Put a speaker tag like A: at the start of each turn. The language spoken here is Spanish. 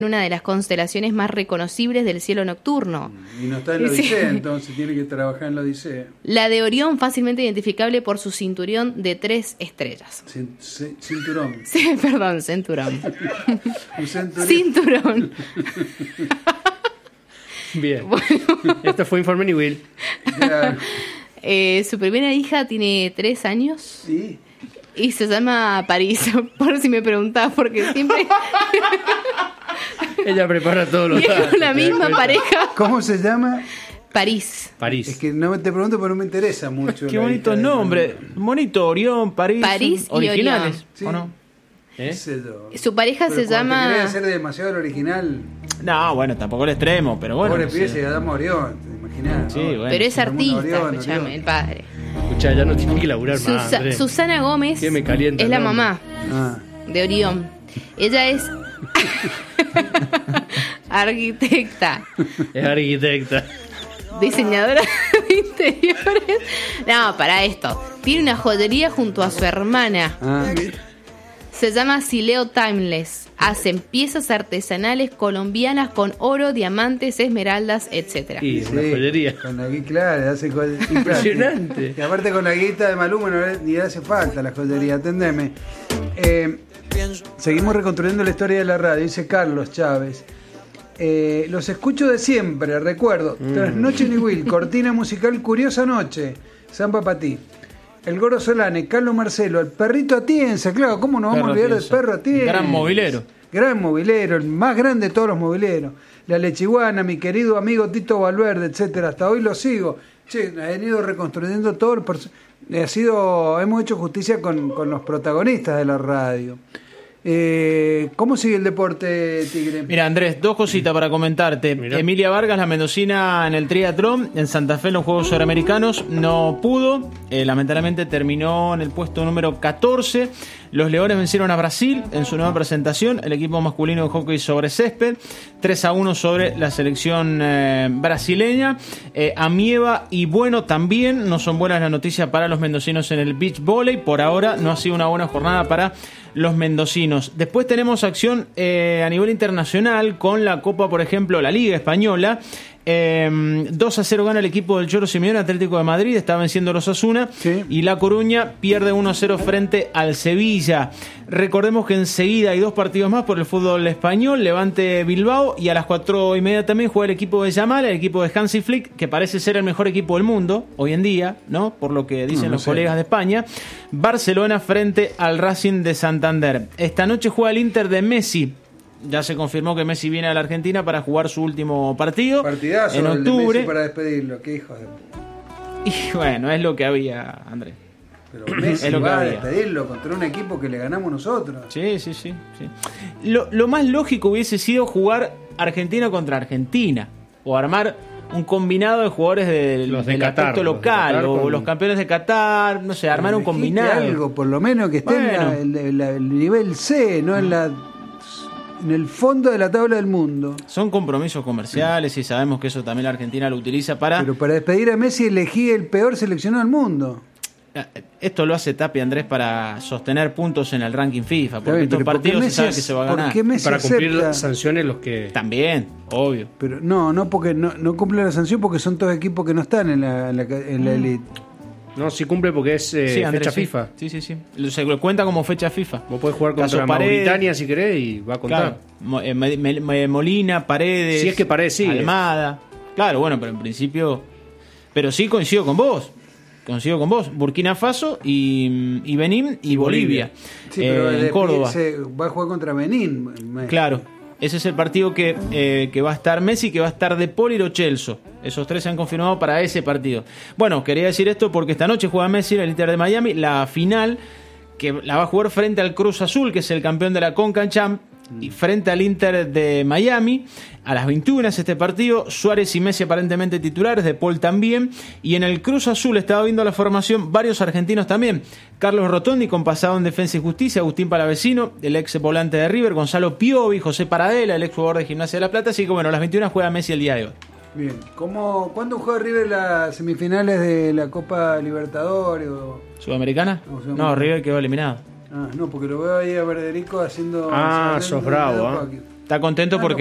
A: una de las constelaciones más reconocibles del cielo nocturno.
B: Y no está en la Odisea, entonces tiene que trabajar en la Odisea.
A: La de Orión, fácilmente identificable por su cinturón de 3 estrellas.
B: Cinturón.
A: Sí, perdón, cinturón.
B: Un centurión.
A: Cinturón.
C: Bien. Bueno. Esto fue Informe Ni Will.
B: Ya.
A: Su primera hija tiene 3 años.
B: Sí.
A: Y se llama París, por si me preguntás, porque siempre...
C: Ella prepara todos los
A: y es
C: datos.
A: la misma pareja.
B: ¿Cómo se llama?
A: París.
B: Es que no te pregunto porque no me interesa mucho.
C: Qué bonito nombre. Bonito, Orión, París.
A: París y
C: originales,
A: Orión.
B: Sí.
C: ¿o no?
A: Su pareja
B: pero
A: se llama...
B: ¿Querés hacer demasiado original?
C: No, bueno, tampoco el extremo, pero bueno.
B: Pobre pibe, se llama Orión, te imaginás.
C: Sí,
B: ¿no?
C: bueno.
A: Pero es artista,
B: Orión,
A: escuchame,
B: Orión.
A: el padre.
C: Escuchá, ya no tiene que laburar más. Andrés.
A: Susana Gómez
C: Que me calienta
A: es la
C: el nombre.
A: mamá
B: Ah.
A: de Orión. Ella es arquitecta,
C: Es arquitecta.
A: diseñadora de interiores. No, para esto. Tiene una joyería junto a su hermana.
B: Ah.
A: Se llama Sileo Timeless. Hacen piezas artesanales colombianas con oro, diamantes, esmeraldas, etc.
C: Y una joyería.
B: Con la guita, claro, hace
C: Impresionante.
B: Y aparte con la guita de Maluma ni le hace falta la joyería, atendeme. Seguimos reconstruyendo la historia de la radio, dice Carlos Chávez. Los escucho de siempre, recuerdo. Trasnoche ni Will, cortina musical Curiosa Noche, Zampa Patí. El Goro Solane, Carlos Marcelo, el perrito Atienza, claro, ¿cómo nos vamos a olvidar del perro Atienza?
C: Gran movilero.
B: Gran movilero, el más grande de todos los mobileros. La Lechiguana, mi querido amigo Tito Valverde, etcétera. Hasta hoy lo sigo. Che, han ido reconstruyendo todo hemos hecho justicia con los protagonistas de la radio. ¿Cómo sigue el deporte, Tigre?
C: Mira, Andrés, 2 cositas para comentarte.
D: Mirá.
C: Emilia Vargas, la mendocina en el triatlón, en Santa Fe en los Juegos Suramericanos, no pudo. Lamentablemente terminó en el puesto número 14. Los Leones vencieron a Brasil en su nueva presentación. El equipo masculino de hockey sobre césped, 3-1 sobre la selección brasileña. Amieva y Bueno también. No son buenas las noticias para los mendocinos en el beach volley. Por ahora no ha sido una buena jornada para los mendocinos. Después tenemos acción a nivel internacional con la Copa, por ejemplo, la Liga Española. 2-0 gana el equipo del Cholo Simeone. Atlético de Madrid está venciendo a los Osasuna,
B: Sí.
C: y La Coruña pierde 1-0 frente al Sevilla. Recordemos que enseguida hay 2 partidos más por el fútbol español: Levante Bilbao, y a las 4:30 también juega el equipo de Yamal, el equipo de Hansi Flick, que parece ser el mejor equipo del mundo hoy en día, ¿no? Por lo que dicen los colegas de España. Barcelona frente al Racing de Santander. Esta noche juega el Inter de Messi. Ya se confirmó que Messi viene a la Argentina para jugar su último partido
B: Partidazo
C: en
B: el de
C: octubre.
B: Messi para despedirlo, qué hijo de puta.
C: Y bueno, es lo que había, Andrés.
B: Pero Messi
C: Es lo que
B: va a
C: había.
B: despedirlo contra un equipo que le ganamos nosotros.
C: Sí. Lo más lógico hubiese sido jugar Argentina contra Argentina, o armar un combinado de jugadores del
D: Qatar,
C: aspecto local,
D: los de Qatar
C: o
D: con-
C: los campeones de Qatar, no sé, armar un
B: Elegiste
C: combinado.
B: algo, por lo menos que esté
C: Bueno.
B: en el nivel C, no en el fondo de la tabla del mundo.
C: Son compromisos comerciales y sabemos que eso también la Argentina lo utiliza para...
B: Pero para despedir a Messi elegí el peor seleccionado del mundo.
C: Esto lo hace Tapia, Andrés, para sostener puntos en el ranking FIFA,
B: Está
C: porque
B: bien,
C: estos
B: pero ¿por qué
C: partidos se
B: Messi
C: sabe que se va a
B: ¿por
C: ganar.
B: qué Messi
D: Para cumplir
B: acepta?
D: las sanciones los que...
C: También, obvio.
B: Pero no porque no cumple la sanción porque son todos equipos que no están en la elite.
D: No, sí cumple porque es
C: Sí, Andrés,
D: fecha
C: sí.
D: FIFA.
C: Sí. Se lo cuenta como fecha FIFA.
D: Vos podés jugar
C: Caso
D: contra
C: Paredes.
D: Mauritania si querés y va a contar.
C: Claro, Molina, Paredes,
D: Si es que Paredes sigue.
C: Almada. Claro, bueno, pero en principio... Pero sí coincido con vos. Burkina Faso y Benín y Bolivia.
B: Sí, pero
C: en Córdoba.
B: va a jugar contra Benín. Messi.
C: Claro. Ese es el partido que va a estar Messi, que va a estar De Paul y Lo Celso. Esos 3 se han confirmado para ese partido. Bueno, quería decir esto porque esta noche juega Messi en el Inter de Miami, la final, que la va a jugar frente al Cruz Azul, que es el campeón de la CONCACHAMP, y frente al Inter de Miami. A las 21 es este partido. Suárez y Messi aparentemente titulares, De Paul también. Y en el Cruz Azul estaba viendo la formación varios argentinos también. Carlos Rotondi, con pasado en Defensa y Justicia. Agustín Palavecino, el ex volante de River. Gonzalo Piovi, José Paradela, el ex jugador de Gimnasia de La Plata. Así que bueno, a las 21 juega Messi el día de hoy.
B: Bien. ¿Cuándo juega River las semifinales de la Copa Libertadores?
C: ¿Sudamericana?
B: No, Sudamericana.
C: No, River quedó eliminado.
B: No, porque lo veo ahí a Verderico haciendo...
D: Ah, sos bravo, ¿eh?
C: Está contento porque